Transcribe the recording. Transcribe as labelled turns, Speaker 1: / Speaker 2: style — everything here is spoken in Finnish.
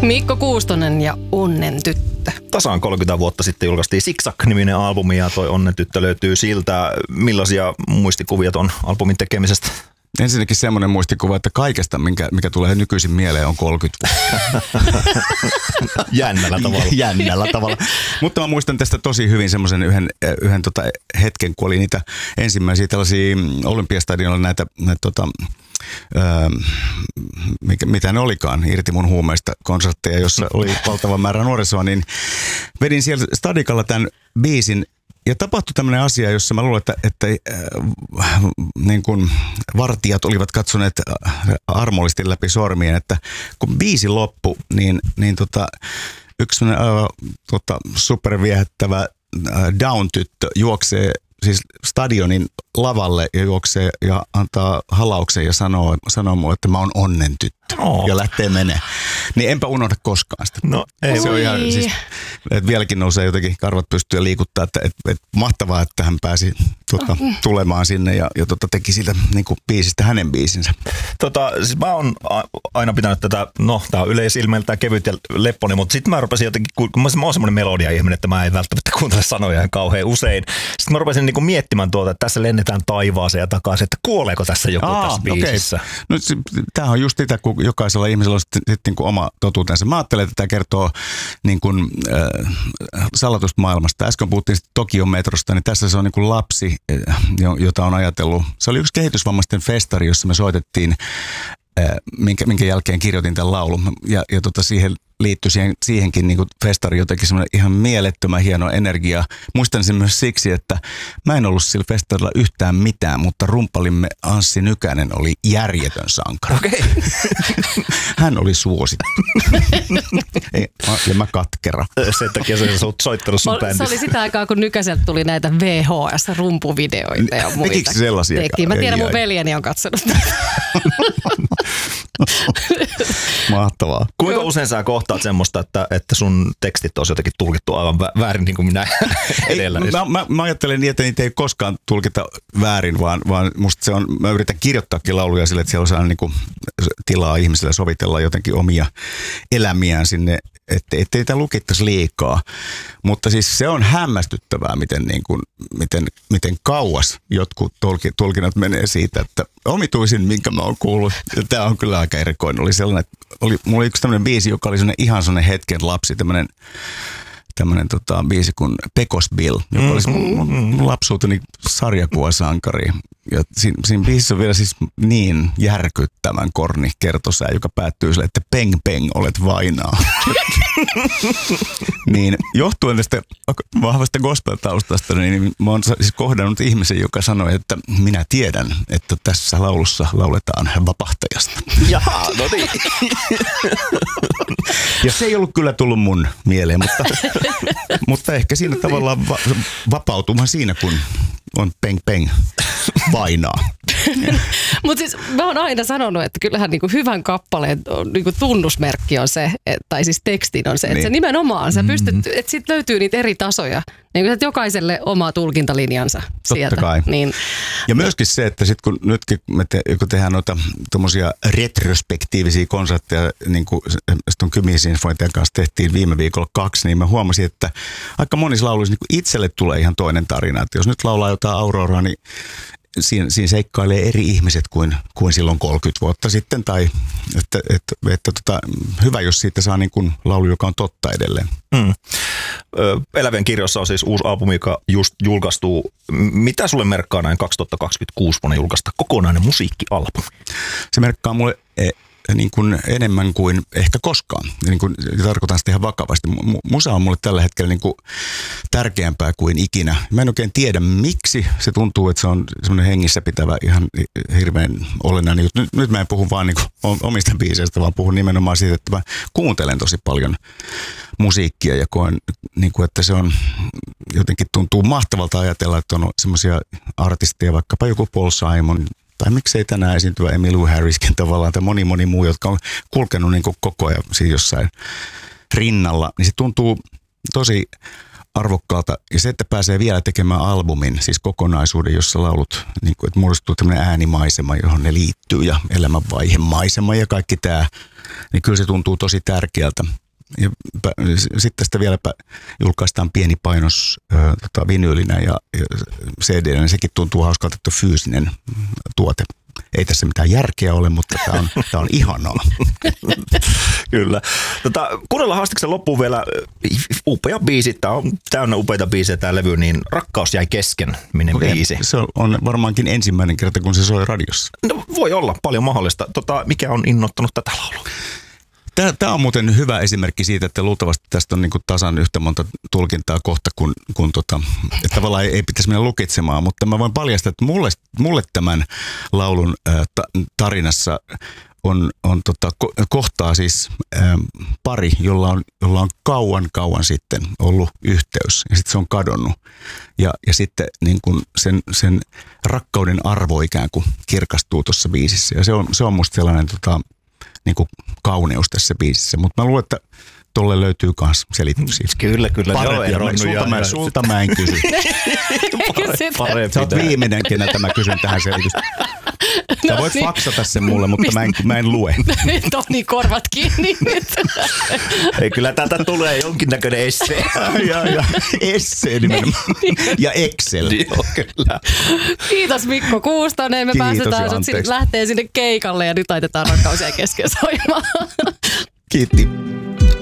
Speaker 1: Mikko Kuustonen ja Onnen tyttö.
Speaker 2: Tasaan 30 vuotta sitten julkaistiin Zigzag-niminen albumi ja toi Onnen tyttö löytyy siltä. Millaisia muistikuvia ton albumin tekemisestä?
Speaker 3: Ensinnäkin semmoinen muistikuva, että kaikesta, mikä tulee nykyisin mieleen, on 30 vuotta.
Speaker 2: Jännällä tavalla.
Speaker 3: Jännällä tavalla. Mutta mä muistan tästä tosi hyvin semmoisen yhden hetken, kun oli niitä ensimmäisiä tällaisia Olympiastadionilla näitä mitä ne olikaan, irti mun huumeista konsertteja, jossa oli valtava määrä nuorisoa, niin vedin siellä Stadikalla tämän biisin. Ja tapahtui tämmöinen asia, jossa mä luulen, että niin kuin vartijat olivat katsoneet armollisesti läpi sormien, että kun biisi loppui, niin yksi superviehättävä Down-tyttö juoksee siis stadionin lavalle ja juoksee ja antaa halauksen ja sanoo mulle, että mä oon Onnen tyttö. Ja lähtee menee. Niin enpä unohda koskaan sitä.
Speaker 2: No, ei.
Speaker 3: Se on ihan siis, että vieläkin nousee jotenkin karvat pystyy ja liikuttaa, että mahtavaa, että hän pääsi tulemaan sinne ja teki siitä niin kuin biisistä hänen biisinsä.
Speaker 2: Siis mä oon aina pitänyt tätä, tää on yleisilmeiltään kevyt ja lepponen, mutta sitten mä rupesin jotenkin, kun mä oon semmoinen melodia-ihminen, että mä en välttämättä kuuntele sanoja kauhean usein. Sitten mä rupesin niin kuin miettimään että tässä lennetään taivaaseen ja takaisin, että kuoleeko tässä joku tässä biisissä. Okay. No, tämähän on just sitä, kun jokaisella ihmisellä on sitten niin kuin oma totuutensa. Mä ajattelen, että tämä kertoo niin kuin, salatusta maailmasta. Äsken puhuttiin Tokion metrosta, niin tässä se on niin kuin lapsi, jota on ajatellut. Se oli yksi kehitysvammaisten festari, jossa me soitettiin, minkä jälkeen kirjoitin tämän laulun. Ja siihen liittyi siihenkin niin kuin festari jotenkin semmoinen ihan mielettömän hieno energia. Muistan sen myös siksi, että mä en ollut sillä festarilla yhtään mitään, mutta rumppalimme Anssi Nykänen oli järjetön sankari. Okay.
Speaker 3: Hän oli suosittu. Ja mä katkera.
Speaker 2: Sen takia se on soittanut sun bändissä.
Speaker 1: Se oli sitä aikaa, kun Nykäseltä tuli näitä VHS-rumpuvideoita ja muita.
Speaker 3: Tekikö sellaisia?
Speaker 1: Mä tiedän, mun veljeni on katsonut.
Speaker 3: Mahtavaa.
Speaker 2: Kuinka usein sä kohtaat semmoista, että sun tekstit on jotenkin tulkittu aivan väärin niin kuin minä edellä?
Speaker 3: Mä ajattelen niin, että niitä ei koskaan tulkita väärin, vaan musta se on, mä yritän kirjoittaakin lauluja sille, että siellä on sellainen niin kuin tilaa ihmisille sovitella jotenkin omia elämiään sinne, ettei niitä lukittaisi liikaa. Mutta siis se on hämmästyttävää, miten kauas jotkut tulkinnat menee siitä, että omituisin, minkä mä oon kuullut. Tämä on kyllä aika erikoinen. Oli sellainen, että mulla oli yksi tämmöinen biisi, joka oli ihan sellainen hetken lapsi, tämmöinen biisi kuin Pecos Bill, joka olisi mun lapsuuteni sarjakuvasankari. Ja siinä biisissä on vielä siis niin järkyttävän korni kertosää, joka päättyy sille, että peng peng, olet vainaa. Niin johtuen tästä vahvasta gospel-taustasta, niin mä oon siis kohdannut ihmisen, joka sanoi, että minä tiedän, että tässä laulussa lauletaan vapahtajasta.
Speaker 2: Jaha, no niin.
Speaker 3: Ja se ei ollut kyllä tullut mun mieleen, mutta ehkä siinä tavallaan vapautumaan siinä, kun on peng peng vainaa.
Speaker 1: Mutta siis mä oon aina sanonut, että kyllähän niinku hyvän kappaleen niinku tunnusmerkki on se, tai siis tekstin on se, että se nimenomaan sä pystyt, että sit löytyy niitä eri tasoja. Niin että jokaiselle oma tulkintalinjansa sieltä.
Speaker 3: Totta kai.
Speaker 1: Niin.
Speaker 3: Ja myöskin se, että sit kun nytkin kun tehdään noita tommosia retrospektiivisia konsertteja, niin kuin Aston Kymi-sinfointian kanssa tehtiin viime viikolla 2, niin mä huomasin, että aika monissa lauluissa niin itselle tulee ihan toinen tarina. Että jos nyt laulaa jotain Auroraa, niin siinä seikkailee eri ihmiset kuin silloin 30 vuotta sitten, tai että hyvä, jos siitä saa niin kuin laulu, joka on totta edelleen.
Speaker 2: Elävien kirjoissa on siis uusi albumi, joka just julkaistuu. Mitä sulle merkkaa näin 2026 vuonna julkaista kokonainen musiikkialbumi?
Speaker 3: Se merkkaa mulle niin kuin enemmän kuin ehkä koskaan. Niin kuin, tarkoitan sitä ihan vakavasti. Musa on mulle tällä hetkellä niin kuin tärkeämpää kuin ikinä. Mä en oikein tiedä, miksi se tuntuu, että se on semmoinen hengissä pitävä ihan hirveän olennainen. Nyt mä en puhu vaan niin kuin omista biiseistä, vaan puhun nimenomaan siitä, että mä kuuntelen tosi paljon musiikkia ja koen, niin kuin, että se on jotenkin tuntuu mahtavalta ajatella, että on semmoisia artisteja, vaikkapa joku Paul Simon, tai miksei tänään esiintyvä Emmylou Harriskin tavallaan, tai moni muu, jotka on kulkenut niin kuin koko ajan siinä jossain rinnalla, niin se tuntuu tosi arvokkaalta. Ja se, että pääsee vielä tekemään albumin, siis kokonaisuuden, jossa laulut, niin kuin, että muodostuu tämmöinen äänimaisema, johon ne liittyy ja elämänvaihemaisema ja kaikki tämä, niin kyllä se tuntuu tosi tärkeältä. Ja sitten tästä vielä julkaistaan pieni painos vinyylinä ja CD-nä, niin sekin tuntuu hauskalta, että fyysinen tuote. Ei tässä mitään järkeä ole, mutta tämä on ihanaa.
Speaker 2: Kyllä. Kuunnellaan haastiksen loppuun vielä upea biisi. Tämä on täynnä upeita biisejä tämä levy, niin Rakkaus jäi kesken, minne biisi.
Speaker 3: Se on varmaankin ensimmäinen kerta, kun se soi radiossa.
Speaker 2: No, voi olla, paljon mahdollista. Mikä on innoittanut tätä laulua?
Speaker 3: Tämä on muuten hyvä esimerkki siitä, että luultavasti tästä on niin kuin tasan yhtä monta tulkintaa kohta, kun että tavallaan ei pitäisi mennä lukitsemaan, mutta mä voin paljastaa, että mulle tämän laulun tarinassa on kohtaa siis pari, jolla on kauan sitten ollut yhteys ja sitten se on kadonnut. Ja sitten niin kuin sen rakkauden arvo ikään kuin kirkastuu tuossa biisissä ja se on musta sellainen niin kuin kauneus tässä biisissä, mutta mä luulen, että tolle löytyy myös selityksiä.
Speaker 2: Kyllä.
Speaker 3: Sulta mä en kysy. Sä oot viimeinen, keneltä mä kysyn tähän selitystä. Sä voit faksata sen mulle, mutta mä en lue.
Speaker 1: Nyt on niin korvat kiinni nyt.
Speaker 2: Ei, kyllä tätä tulee jonkinnäköinen essee.
Speaker 3: Ja essee nimenomaan. Ja Excel.
Speaker 2: Joo, kyllä.
Speaker 1: Kiitos Mikko Kuustonen. Me päästetään sut lähtee sinne keikalle ja nyt laitetaan Rakkaus jäi kesken soimaan.
Speaker 3: Kiitti.